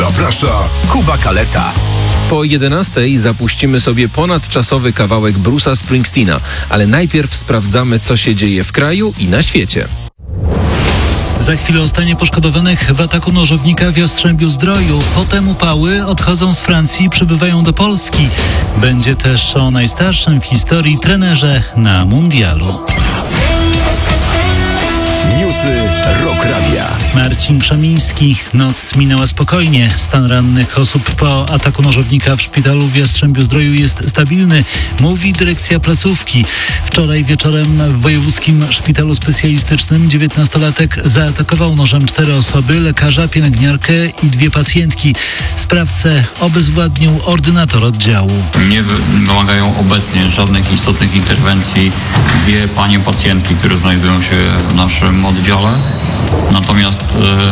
Zaprasza Kuba Kaleta. Po 11:00 zapuścimy sobie ponadczasowy kawałek Bruce'a Springsteena, ale najpierw sprawdzamy, co się dzieje w kraju i na świecie. Za chwilę o stanie poszkodowanych w ataku nożownika w Jastrzębiu-Zdroju. Potem upały odchodzą z Francji i przybywają do Polski. Będzie też o najstarszym w historii trenerze na mundialu. Newsy Rock Radia. Marcin Krzemiński. Noc minęła spokojnie. Stan rannych osób po ataku nożownika w szpitalu w Jastrzębiu-Zdroju jest stabilny, mówi dyrekcja placówki. Wczoraj wieczorem w wojewódzkim szpitalu specjalistycznym 19-latek zaatakował nożem 4 osoby, lekarza, pielęgniarkę i 2 pacjentki. Sprawcę obezwładnił ordynator oddziału. Nie wymagają obecnie żadnych istotnych interwencji 2 panie pacjentki, które znajdują się w naszym oddziale. Natomiast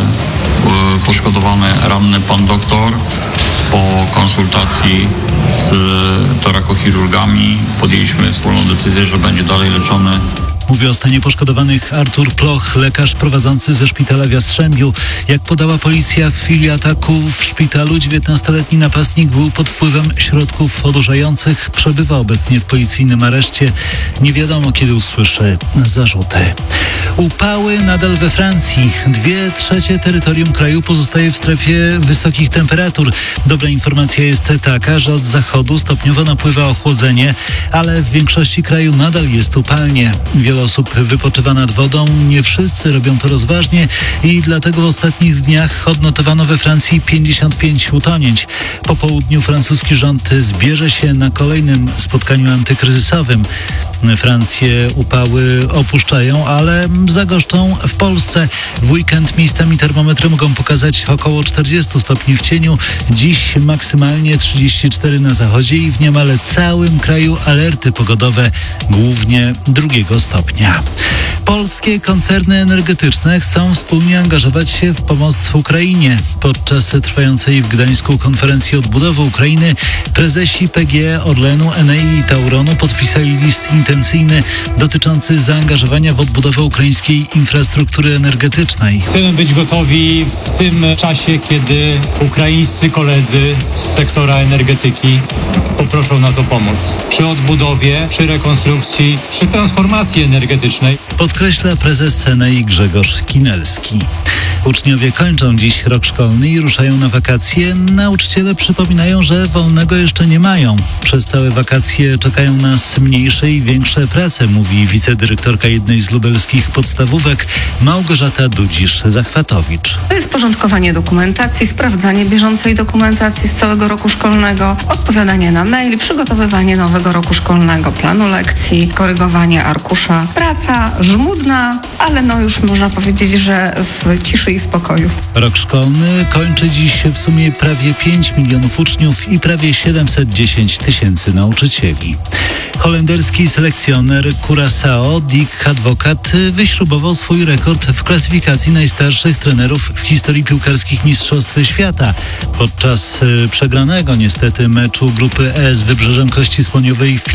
poszkodowany, ranny pan doktor po konsultacji z torakochirurgami podjęliśmy wspólną decyzję, że będzie dalej leczony. Mówi o stanie poszkodowanych Artur Ploch, lekarz prowadzący ze szpitala w Jastrzębiu. Jak podała policja, w chwili ataku w szpitalu 19-letni napastnik był pod wpływem środków odurzających. Przebywa obecnie w policyjnym areszcie. Nie wiadomo, kiedy usłyszy zarzuty. Upały nadal we Francji. 2/3 terytorium kraju pozostaje w strefie wysokich temperatur. Dobra informacja jest taka, że od zachodu stopniowo napływa ochłodzenie, ale w większości kraju nadal jest upalnie. Wiele osób wypoczywa nad wodą, nie wszyscy robią to rozważnie i dlatego w ostatnich dniach odnotowano we Francji 55 utonięć. Po południu francuski rząd zbierze się na kolejnym spotkaniu antykryzysowym. Francję upały opuszczają, ale zagoszczą w Polsce. W weekend miejscami termometry mogą pokazać około 40 stopni w cieniu. Dziś maksymalnie 34 na zachodzie i w niemal całym kraju alerty pogodowe, głównie 2 stopnia. Polskie koncerny energetyczne chcą wspólnie angażować się w pomoc Ukrainie. Podczas trwającej w Gdańsku konferencji odbudowy Ukrainy prezesi PGE, Orlenu, Enei i Tauronu podpisali list intencyjny dotyczący zaangażowania w odbudowę ukraińskiej infrastruktury energetycznej. Chcemy być gotowi w tym czasie, kiedy ukraińscy koledzy z sektora energetyki poproszą nas o pomoc przy odbudowie, przy rekonstrukcji, przy transformacji energetycznej. Podkreśla prezes Enei Grzegorz Kinelski. Uczniowie kończą dziś rok szkolny i ruszają na wakacje. Nauczyciele przypominają, że wolnego jeszcze nie mają. Przez całe wakacje czekają nas mniejsze i większe prace, mówi wicedyrektorka jednej z lubelskich podstawówek Małgorzata Dudzisz-Zachwatowicz. To jest porządkowanie dokumentacji, sprawdzanie bieżącej dokumentacji z całego roku szkolnego, odpowiadanie na mail, przygotowywanie nowego roku szkolnego, planu lekcji, korygowanie arkusza. Praca żmudna, ale już można powiedzieć, że w ciszy i spokoju. Rok szkolny kończy dziś w sumie prawie 5 milionów uczniów i prawie 710 tysięcy nauczycieli. Holenderski selekcjoner Curaçao Dick Advocaat wyśrubował swój rekord w klasyfikacji najstarszych trenerów w historii piłkarskich Mistrzostw Świata. Podczas przegranego niestety meczu grupy E z Wybrzeżem Kości Słoniowej